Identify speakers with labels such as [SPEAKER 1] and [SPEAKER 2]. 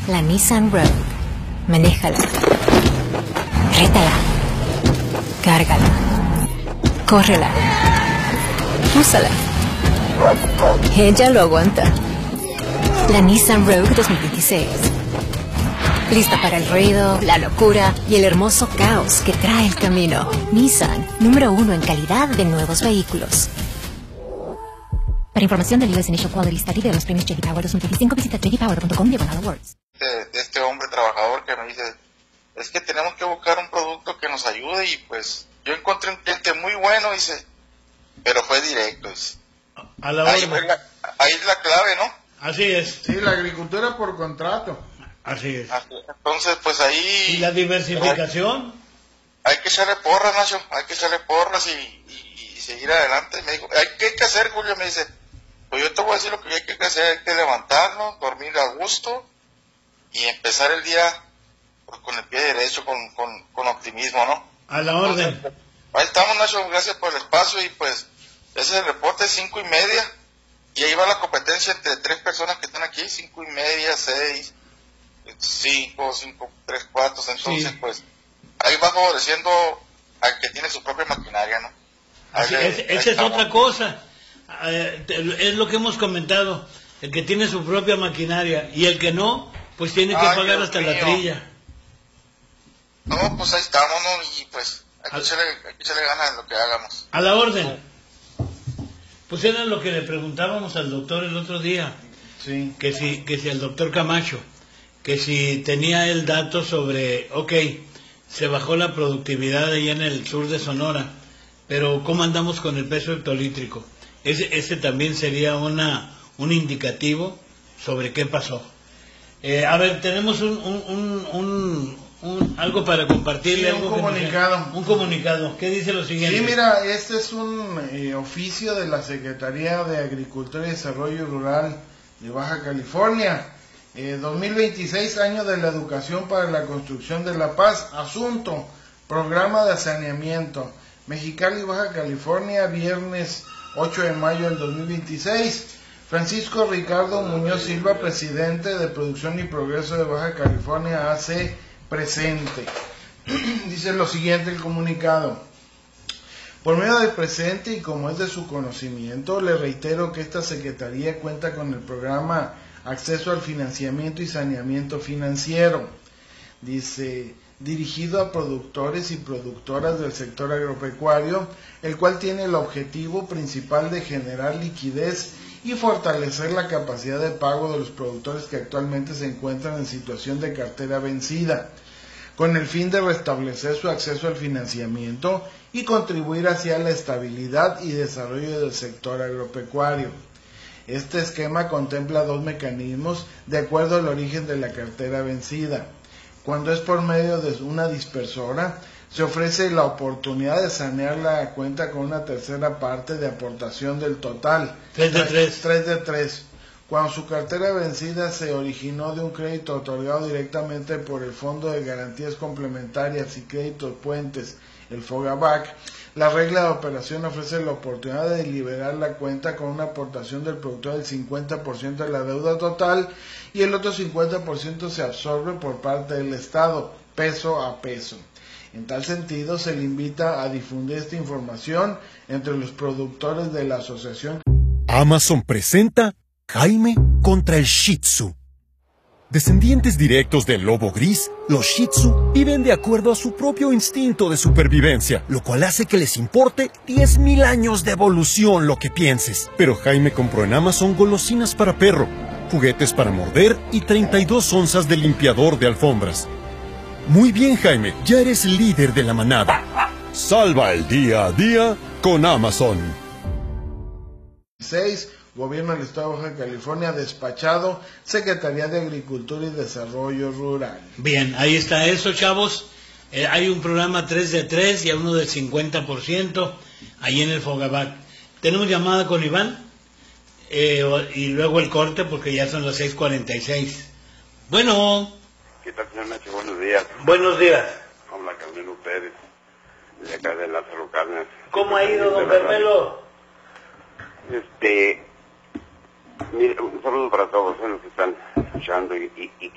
[SPEAKER 1] La Nissan Rogue. Manéjala. Rétala. Cárgala. Córrela. Úsala. Ella lo aguanta. La Nissan Rogue 2026. Lista para el ruido, la locura y el hermoso caos que trae el camino. Nissan, número 1 en calidad de nuevos vehículos. Para información del US Initial Quality Study de los premios J.D. Power 2025, visita jdpower.com/awards.
[SPEAKER 2] De este hombre trabajador que me dice, es que tenemos que buscar un producto que nos ayude, y pues yo encontré un cliente muy bueno, dice, pero fue directo, dice.
[SPEAKER 3] A la
[SPEAKER 2] Ahí,
[SPEAKER 3] orden.
[SPEAKER 2] ahí es la clave, ¿no?
[SPEAKER 3] Así es.
[SPEAKER 4] Sí, la agricultura por contrato.
[SPEAKER 3] Así es.
[SPEAKER 2] Entonces, pues ahí...
[SPEAKER 3] ¿Y la diversificación?
[SPEAKER 2] Hay que echarle porras, Nacho, hay que echarle porras y seguir adelante. Me dijo, ¿qué hay que hacer, Julio? Me dice, pues yo te voy a decir lo que hay que hacer, hay que levantarnos, dormir a gusto y empezar el día pues, con el pie derecho, con optimismo, ¿no?
[SPEAKER 3] A la orden.
[SPEAKER 2] Entonces, ahí estamos, Nacho, gracias por el espacio, y pues ese es el reporte, 5:30, y ahí va la competencia entre 3 personas que están aquí, 5:30, 6, 5, 3 cuartos, entonces
[SPEAKER 3] Sí.
[SPEAKER 2] pues ahí va favoreciendo al que tiene su propia maquinaria, ¿no?
[SPEAKER 3] Esa es otra cosa. Es lo que hemos comentado. El que tiene su propia maquinaria y el que no, pues tiene que pagar
[SPEAKER 2] Dios
[SPEAKER 3] hasta la
[SPEAKER 2] mío.
[SPEAKER 3] trilla.
[SPEAKER 2] No, pues ahí estamos, ¿no? Y pues hay que echarle ganas en lo que hagamos.
[SPEAKER 3] A la orden. Pues era lo que le preguntábamos al doctor el otro día.
[SPEAKER 4] Sí.
[SPEAKER 3] Que si el doctor Camacho, que si tenía el dato sobre, se bajó la productividad allá en el sur de Sonora, pero ¿cómo andamos con el peso hectolítrico? Ese también sería un indicativo sobre qué pasó. A ver, tenemos algo para compartirle.
[SPEAKER 4] Sí,
[SPEAKER 3] algo
[SPEAKER 4] un comunicado.
[SPEAKER 3] Un comunicado. ¿Qué dice lo siguiente?
[SPEAKER 4] Sí, mira, este es un oficio de la Secretaría de Agricultura y Desarrollo Rural de Baja California. 2026, año de la educación para la construcción de la paz. Asunto, programa de saneamiento. Mexicali, Baja California, viernes 8 de mayo del 2026. Francisco Ricardo Muñoz Silva, presidente de Producción y Progreso de Baja California, AC, presente. Dice lo siguiente el comunicado. Por medio del presente y como es de su conocimiento, le reitero que esta Secretaría cuenta con el programa Acceso al Financiamiento y Saneamiento Financiero. Dice, dirigido a productores y productoras del sector agropecuario, el cual tiene el objetivo principal de generar liquidez y fortalecer la capacidad de pago de los productores que actualmente se encuentran en situación de cartera vencida, con el fin de restablecer su acceso al financiamiento y contribuir hacia la estabilidad y desarrollo del sector agropecuario. Este esquema contempla 2 mecanismos de acuerdo al origen de la cartera vencida. Cuando es por medio de una dispersora, se ofrece la oportunidad de sanear la cuenta con una tercera parte de aportación del total.
[SPEAKER 3] 3 de 3.
[SPEAKER 4] 3 de 3. Cuando su cartera vencida se originó de un crédito otorgado directamente por el Fondo de Garantías Complementarias y Créditos Puentes, el FOGABAC, la regla de operación ofrece la oportunidad de liberar la cuenta con una aportación del productor del 50% de la deuda total y el otro 50% se absorbe por parte del Estado, peso a peso. En tal sentido, se le invita a difundir esta información entre los productores de la asociación.
[SPEAKER 5] Amazon presenta Jaime contra el Shih Tzu. Descendientes directos del lobo gris, los Shih Tzu viven de acuerdo a su propio instinto de supervivencia, lo cual hace que les importe 10.000 años de evolución lo que pienses. Pero Jaime compró en Amazon golosinas para perro, juguetes para morder y 32 onzas de limpiador de alfombras. Muy bien, Jaime, ya eres líder de la manada. Salva el día a día con Amazon.
[SPEAKER 4] 6. Gobierno del Estado de Baja California, despachado, Secretaría de Agricultura y Desarrollo Rural.
[SPEAKER 3] Bien, ahí está eso, chavos. Hay un programa 3 de 3 y a uno del 50% ahí en el Fogabac. Tenemos llamada con Iván y luego el corte porque ya son las 6:46. Bueno.
[SPEAKER 6] ¿Qué tal, señor Nacho? Buenos días.
[SPEAKER 3] Buenos días.
[SPEAKER 6] Habla Carmelo Pérez, de acá de Lázaro Cárdenas.
[SPEAKER 3] ¿Cómo ha ido, don Carmelo?
[SPEAKER 6] Mire, un saludo para todos los que están escuchando y